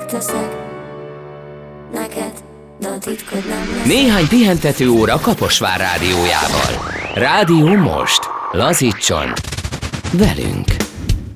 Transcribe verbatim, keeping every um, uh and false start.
megteszek neked, de a titkod nem lesz. Néhány pihentető óra Kaposvár rádiójával. Rádió most. Lazítson velünk!